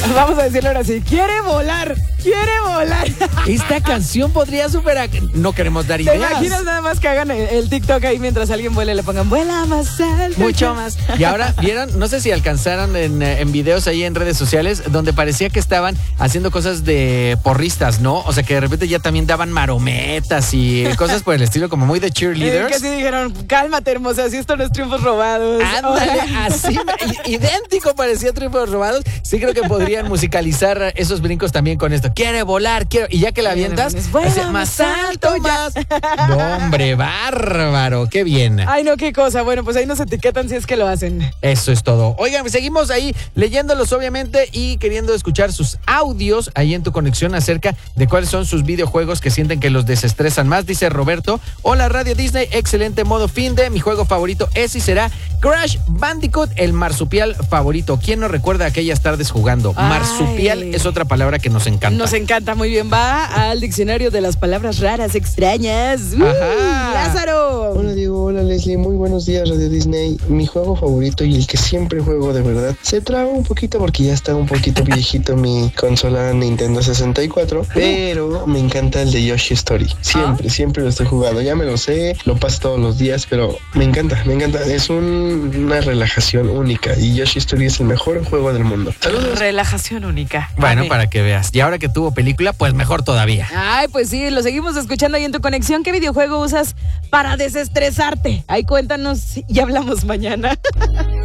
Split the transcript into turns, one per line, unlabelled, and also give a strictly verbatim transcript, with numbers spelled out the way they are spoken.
Vamos a decirlo ahora sí. Quiere volar, quiere volar.
Esta canción podría superar. No queremos dar
¿Te
ideas.
imaginas nada más que hagan el, el TikTok ahí mientras alguien vuela y le pongan vuela más alto?
Mucho más. Y ahora, ¿vieron? No sé si alcanzaron en, en videos ahí en redes sociales donde parecía que estaban haciendo cosas de porristas, ¿no? O sea, que de repente ya también daban marometas y cosas por el estilo, como muy de
Eh,
cheerleaders.
que sí dijeron, cálmate, hermosa, si esto no es triunfos robados.
Ándale, así, i- idéntico parecía Triunfos Robados. Sí creo que podrían musicalizar esos brincos también con esto. Quiere volar, quiero. Y ya que la avientas,
Vuela
hace,
más
más
alto,
alto, más. No, hombre, bárbaro, qué bien.
Ay, no, qué cosa. Bueno, pues ahí nos etiquetan si es que lo hacen.
Eso es todo. Oigan, seguimos ahí leyéndolos obviamente y queriendo escuchar sus audios ahí en tu conexión acerca de cuáles son sus videojuegos que sienten que los desestresan más. Dice Roberto, hola Radio Disney, excelente modo fin de, mi juego favorito es y será Crash Bandicoot, el marsupial favorito. ¿Quién nos recuerda aquellas tardes jugando?
Ay.
Marsupial es otra palabra que nos encanta.
Nos encanta, muy bien. Va al diccionario de las palabras raras, extrañas. ¡Uh!
Ajá.
Lázaro.
Hola Diego, hola Leslie, muy buenos días Radio Disney. Mi juego favorito y el que siempre juego de verdad se traba un poquito porque ya está un poquito viejito mi consola Nintendo sesenta y cuatro, pero me encanta el de Yoshi Story. Siempre, siempre lo estoy jugando, ya me lo sé, lo paso todos los días, pero me encanta, me encanta. Es un- una relajación única y Yoshi Story es el mejor juego del mundo. Saludos.
Relajación única.
Bueno,
Amén.
para que veas. Y ahora que tuvo película, pues mejor todavía.
Ay, pues sí, lo seguimos escuchando ahí en tu conexión. ¿Qué videojuego usas para desestresarte? Ahí cuéntanos y hablamos mañana.